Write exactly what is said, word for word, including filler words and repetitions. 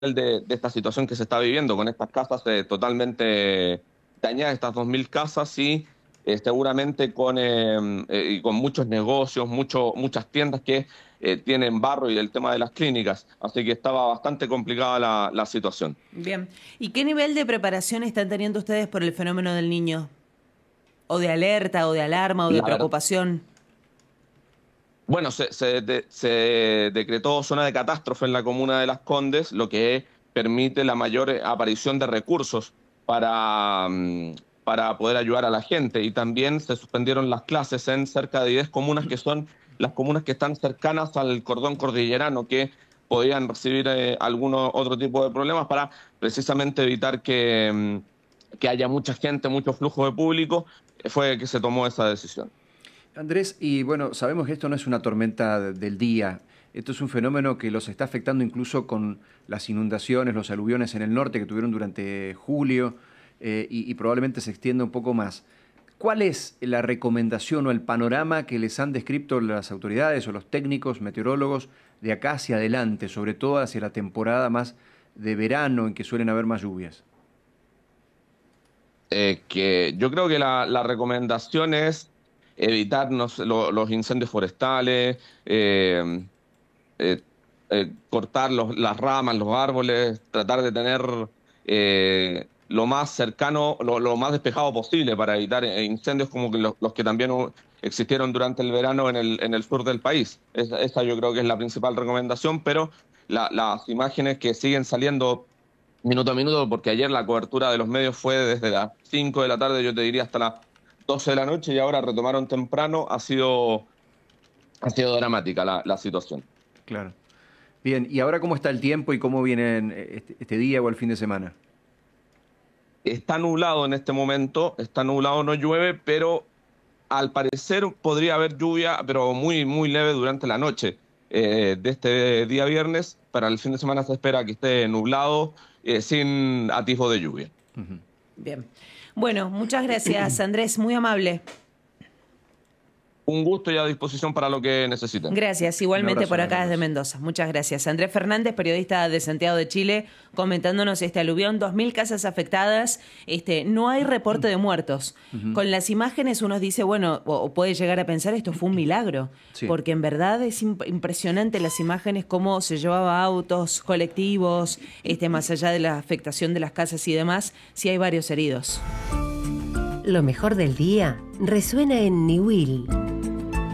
de, de esta situación que se está viviendo con estas casas eh, totalmente dañadas, estas dos mil casas, y eh, seguramente con, eh, eh, y con muchos negocios, mucho, muchas tiendas que eh, tienen barro y el tema de las clínicas. Así que estaba bastante complicada la, la situación. Bien. ¿Y qué nivel de preparación están teniendo ustedes por el fenómeno del niño? ¿O de alerta, o de alarma, o de La verdad, preocupación? bueno, se, se, de- se decretó zona de catástrofe en la comuna de Las Condes, lo que permite la mayor eh, aparición de recursos para, mm, para poder ayudar a la gente. Y también se suspendieron las clases en cerca de diez comunas, que son las comunas que están cercanas al cordón cordillerano, que podían recibir eh, alguno otro tipo de problemas para precisamente evitar que, mm, que haya mucha gente, mucho flujo de público. Eh, Fue que se tomó esa decisión. Andrés, y bueno, sabemos que esto no es una tormenta de- del día, esto es un fenómeno que los está afectando incluso con las inundaciones, los aluviones en el norte que tuvieron durante julio eh, y, y probablemente se extienda un poco más. ¿Cuál es la recomendación o el panorama que les han descrito las autoridades o los técnicos meteorólogos de acá hacia adelante, sobre todo hacia la temporada más de verano en que suelen haber más lluvias? Eh, que yo creo que la, la recomendación es evitarnos lo- los incendios forestales, eh, eh, eh, cortar los- las ramas, los árboles, tratar de tener eh, lo más cercano, lo, lo más despejado posible para evitar eh, incendios como que los, los que también hu- existieron durante el verano en el, en el sur del país. Esa, esa yo creo que es la principal recomendación, pero la- las imágenes que siguen saliendo minuto a minuto, porque ayer la cobertura de los medios fue desde las cinco de la tarde, yo te diría hasta las doce de la noche, y ahora retomaron temprano, ha sido, ha sido dramática la, la situación. Claro. Bien, ¿y ahora cómo está el tiempo y cómo vienen eh, este, este día o el fin de semana? Está nublado en este momento, está nublado, no llueve, pero al parecer podría haber lluvia, pero muy, muy leve durante la noche eh, de este día viernes. Para el fin de semana se espera que esté nublado, eh, sin atisbo de lluvia. Ujú. Bien. Bueno, muchas gracias, Andrés, muy amable. Un gusto y a disposición para lo que necesiten. Gracias, Un igualmente abrazo por acá grande, desde Andrés. Mendoza. Muchas gracias. Andrés Fernández, periodista de Santiago de Chile, comentándonos este aluvión, dos mil casas afectadas, este, no hay reporte de muertos. Ujú. Con las imágenes uno dice, bueno, o, o puede llegar a pensar esto fue un milagro, Sí. porque en verdad es imp- impresionante las imágenes, cómo se llevaba autos, colectivos, este, más allá de la afectación de las casas y demás, sí hay varios heridos. Lo mejor del día resuena en Niwil.